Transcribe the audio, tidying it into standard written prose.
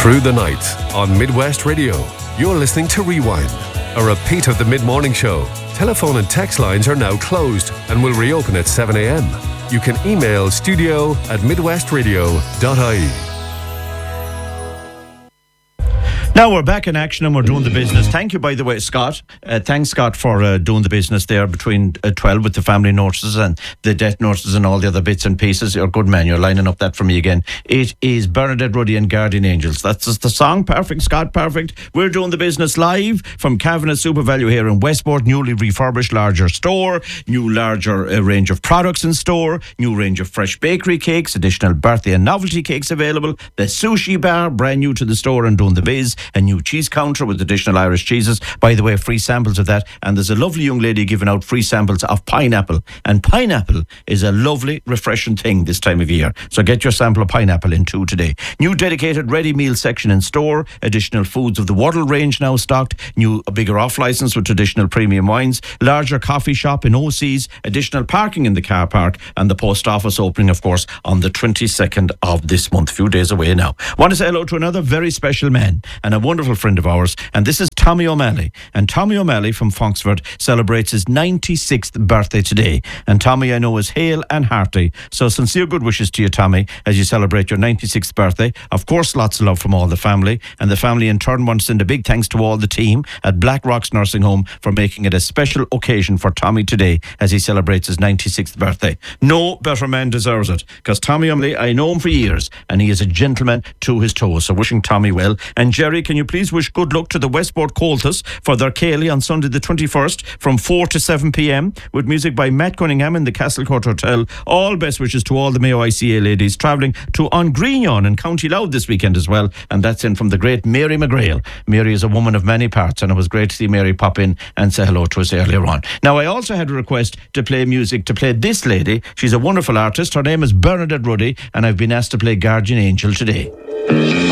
through the night on Midwest Radio. You're listening to Rewind, a repeat of the mid-morning show. Telephone and text lines are now closed and will reopen at 7 a.m. You can email studio@midwestradio.ie. Now we're back in action and we're doing the business. Thank you, by the way, Scott. Thanks, Scott, for doing the business there between 12 with the family notices and the death notices and all the other bits and pieces. You're a good man. You're lining up that for me again. It is Bernadette Ruddy and Guardian Angels. That's just the song. Perfect, Scott. Perfect. We're doing the business live from Cavanagh Super Value here in Westport. Newly refurbished, larger store. New, larger range of products in store. New range of fresh bakery cakes. Additional birthday and novelty cakes available. The sushi bar, brand new to the store and doing the biz. A new cheese counter with additional Irish cheeses. By the way, free samples of that. And there's a lovely young lady giving out free samples of pineapple. And pineapple is a lovely, refreshing thing this time of year. So get your sample of pineapple in too today. New dedicated ready meal section in store. Additional foods of the Waddle range now stocked. New bigger off license with traditional premium wines. Larger coffee shop in OC's. Additional parking in the car park. And the post office opening, of course, on the 22nd of this month. Few days away now. Want to say hello to another very special man and a wonderful friend of ours, and this is Tommy O'Malley. And Tommy O'Malley from Foxford celebrates his 96th birthday today. And Tommy, I know, is hale and hearty. So sincere good wishes to you, Tommy, as you celebrate your 96th birthday. Of course, lots of love from all the family. And the family in turn wants to send a big thanks to all the team at Black Rocks Nursing Home for making it a special occasion for Tommy today as he celebrates his 96th birthday. No better man deserves it, because Tommy O'Malley, I know him for years, and he is a gentleman to his toes. So wishing Tommy well. And Jerry, can you please wish good luck to the Westport Coltus for their Cayley on Sunday the 21st from 4 to 7 p.m. with music by Matt Cunningham in the Castlecourt Hotel. All best wishes to all the Mayo ICA ladies travelling to Ongrignon in County Louth this weekend as well. And that's in from the great Mary McGrail. Mary is a woman of many parts, and it was great to see Mary pop in and say hello to us earlier on. Now, I also had a request to play music, to play this lady. She's a wonderful artist. Her name is Bernadette Ruddy, and I've been asked to play Guardian Angel today.